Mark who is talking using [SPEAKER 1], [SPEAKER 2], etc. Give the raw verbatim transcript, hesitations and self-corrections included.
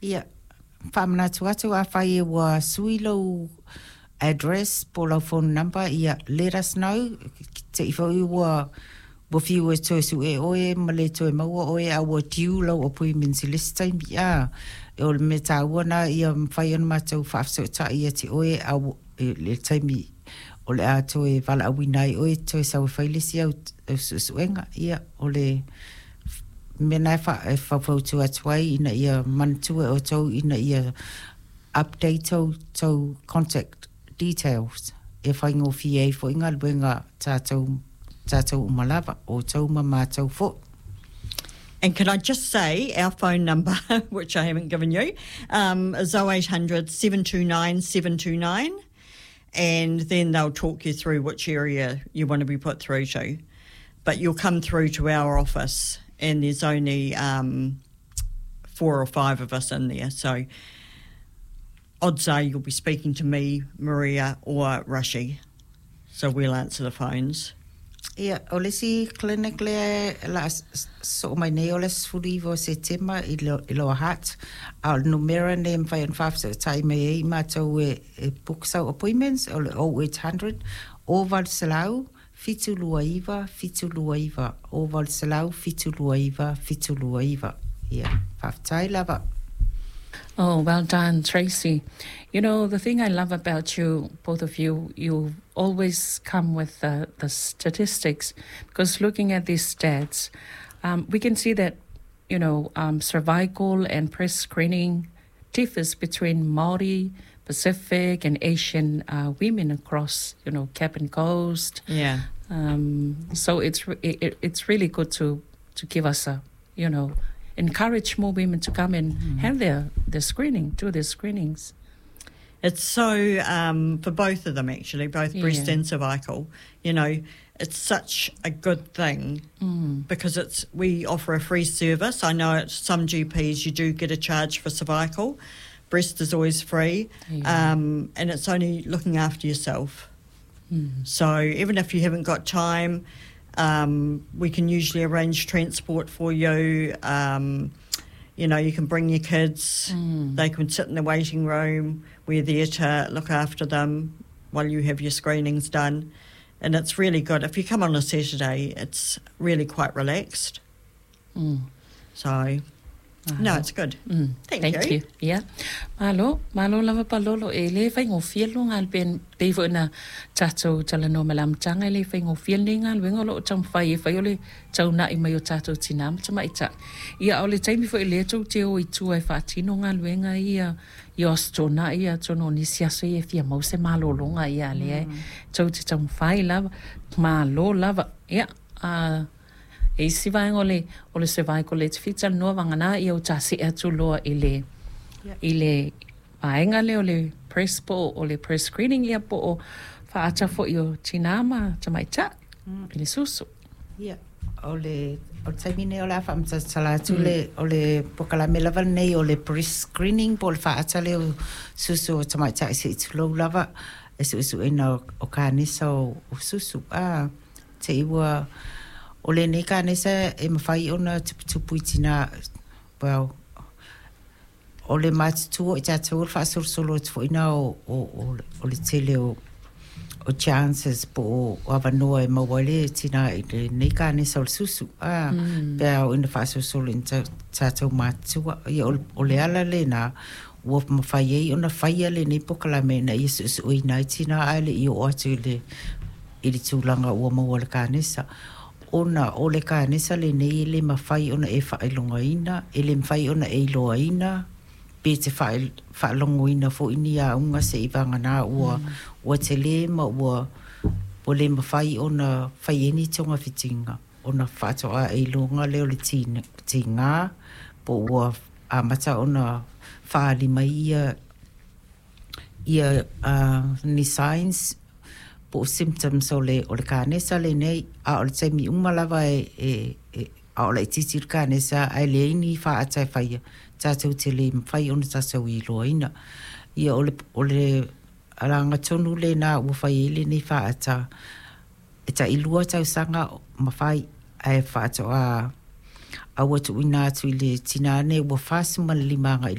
[SPEAKER 1] Ia, whamana tuatu a whai wa suilo address, pola phone number, ia, let us know. Te ifo i wa bofi wa to su e oe, male to e maua oe, a wa tiu lau appointments list time, ia. E o le me tā wana, ia mwhai ana mātou whaafso ta ia te oe, a le time o le a to e wala awinai oe, to e sawe whailesi au suenga, ia, o le mena fa e fa tu atwai ina ia mantua o tau ina ia update to to contact details if I ngo fie fo inga luenga tātou tātou umalava o tau mama tau fo.
[SPEAKER 2] And can I just say our phone number, which I haven't given you, um, is oh eight hundred, seven two nine, seven two nine, and then they'll talk you through which area you want to be put through to. But you'll come through to our office, and there's only um, four or five of us in there. So odds are you'll be speaking to me, Maria, or Rashi. So we'll answer the phones.
[SPEAKER 1] Ia, o le si clinic le la so mai nei o le sfuri vo September i lo, i lo hat. A o numera ne mwhai an whafsa tai mai e mātou e, e book sau appointments o le oh eight hundred o Valsalau, fitu lua iwa, fitu lua iwa, o Valsalau, fitu lua iwa, fitu lua iwa. Ia, whaftai lava.
[SPEAKER 3] Oh, well done, Tracy. You know, the thing I love about you, both of you, you always come with the, the statistics, because looking at these stats, um, we can see that, you know, um, cervical and breast screening differs between Māori, Pacific and Asian uh, women across, you know, Cap and Coast.
[SPEAKER 2] Yeah.
[SPEAKER 3] Um, so it's re- it, it's really good to, to give us a, you know, encourage more women to come and mm. have their, their screening, do their screenings.
[SPEAKER 2] It's so, um, for both of them actually, both
[SPEAKER 3] Yeah.
[SPEAKER 2] breast and cervical, you know, it's such a good thing
[SPEAKER 3] Mm.
[SPEAKER 2] because it's we offer a free service. I know at some G Ps you do get a charge for cervical. Breast is always free,
[SPEAKER 3] Yeah.
[SPEAKER 2] um, and it's only looking after yourself.
[SPEAKER 3] Mm.
[SPEAKER 2] So even if you haven't got time, um, we can usually arrange transport for you. Um, you know, you can bring your kids.
[SPEAKER 3] Mm.
[SPEAKER 2] They can sit in the waiting room. We're there to look after them while you have your screenings done. And it's really good. If you come on a Saturday, it's really quite relaxed.
[SPEAKER 3] Mm.
[SPEAKER 2] So, no, it's good.
[SPEAKER 3] Mm.
[SPEAKER 2] Thank,
[SPEAKER 3] Thank you.
[SPEAKER 2] you.
[SPEAKER 3] Yeah. Malo, malo lava palolo e le fai ngofia lo ngal ben bevo na tato talano malam tanga le fai ngofia ni ngal wengo lo tam fai fai ole tau na i mai o tato tinam tama ita. Ia ole taimi fo le to te o i tu ai fatino ngal wenga ia i ostona ia tono ni siaso ia fia mau se malo longa ia le tau te tam fai lava malo lava. Ia. Ah e si vai ngole o le se vai ko le fita no vangana i o tasi atu loa ile ile ainga le o le press po o le press screening ia po o fa ata fo io tinama tamaita ile susu
[SPEAKER 1] Ia, o le o taimine o la whamta tala tu le o le pokala me lava nei o le pre-screening po le whaata le o susu o tamaita i se itu lau lava e su isu ina o kānisa o susu a te iwa o le nei kānisa e mawhai ona tupu i tina well o le mātutua i tātou o le whaasorosolo te fwina o, o, o, o le tele o o chances po o avanoa e mawale tina i le nei kānisa o le susu a pēa o ina whaasorosolo i tātou mātua i o, o le ala le nā ua mawhai ei ona whaia le nei pokala me na i su su i nai tina a le i o atu i le i le tūlanga ua maua le kānisa ona o le kānisa le nei le mawhai ona e whailonga ina, e le mawhai ona e iloa ina, pe te whailonga ina fo ini a unga se i wangana ua, mm. ua te le ma ua, o le mawhai ona whaieni tonga whitinga, ona whatoa e ilonga leo le tinga, po ua a mata ona whaali mai ia, ia uh, ni signs, po symptoms o le o le kānesa le nei a o le taimi umalawa e, e, e a o le titir kānesa ai le ini wha atai whaia tātou te le mwhai ona tātou i loa ina ia o le, o le aranga tonu le nā ua whai e le nei wha ata e ta ilua tau sanga ma whai ai wha ato a a watu ina atu i le tinane ua whasuma le limanga